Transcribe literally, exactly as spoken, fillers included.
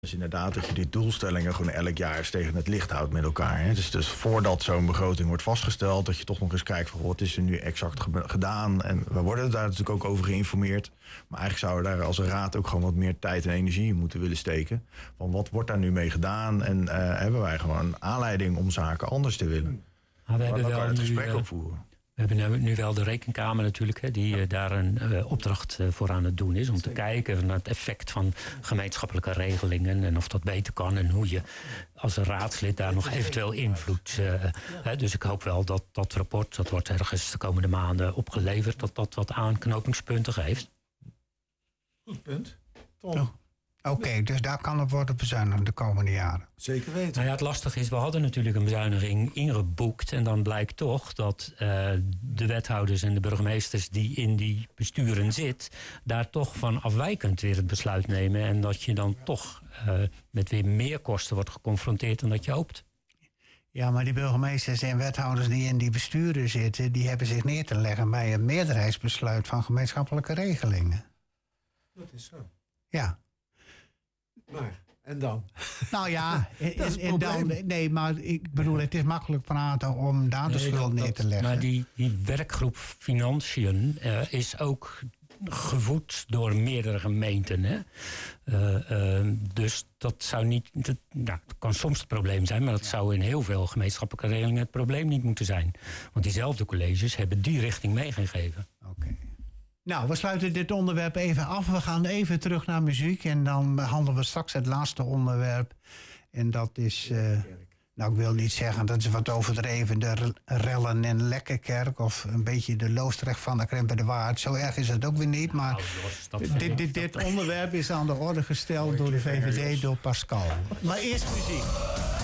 Dus inderdaad dat je die doelstellingen gewoon elk jaar eens tegen het licht houdt met elkaar. Hè? Dus, dus voordat zo'n begroting wordt vastgesteld, dat je toch nog eens kijkt van wat is er nu exact ge- gedaan. En we worden daar natuurlijk ook over geïnformeerd. Maar eigenlijk zouden we daar als een raad ook gewoon wat meer tijd en energie in moeten willen steken. Van wat wordt daar nu mee gedaan en uh, hebben wij gewoon aanleiding om zaken anders te willen. Maar we hebben Waar wel het nu, gesprek uh, op voeren. We hebben nu, nu wel de rekenkamer natuurlijk, hè, die uh, daar een uh, opdracht uh, voor aan het doen is. Om Zeker. te kijken naar het effect van gemeenschappelijke regelingen. En of dat beter kan. En hoe je als een raadslid daar nog eventueel invloed. Uh, hè, dus ik hoop wel dat dat rapport, dat wordt ergens de komende maanden opgeleverd. Dat dat wat aanknopingspunten geeft. Goed punt. Tom. Oh. Oké, okay, dus daar kan op worden bezuinigd de komende jaren. Zeker weten. Nou ja, het lastige is, we hadden natuurlijk een bezuiniging ingeboekt. En dan blijkt toch dat uh, de wethouders en de burgemeesters die in die besturen zitten, daar toch van afwijkend weer het besluit nemen. En dat je dan toch uh, met weer meer kosten wordt geconfronteerd dan dat je hoopt. Ja, maar die burgemeesters en wethouders die in die besturen zitten, die hebben zich neer te leggen bij een meerderheidsbesluit van gemeenschappelijke regelingen. Dat is zo. Ja. Maar, en dan? Nou ja, en, en dan, nee, maar ik bedoel, het is makkelijk praten om daar de nee, schuld neer te leggen. Maar die, die werkgroep Financiën uh, is ook gevoed door meerdere gemeenten. Hè? Uh, uh, dus dat zou niet. Dat, nou, dat kan soms het probleem zijn, maar dat zou in heel veel gemeenschappelijke regelingen het probleem niet moeten zijn. Want diezelfde colleges hebben die richting meegegeven. Oké. Okay. Nou, we sluiten dit onderwerp even af. We gaan even terug naar muziek en dan behandelen we straks het laatste onderwerp. En dat is, uh, nou ik wil niet zeggen, dat is wat overdreven, de rellen in Lekkerkerk of een beetje de Loosdrecht van de Krempen de Waard. Zo erg is het ook weer niet, maar nou, dit, dit, dit onderwerp is aan de orde gesteld door de V V D, door Pascal. Maar eerst muziek.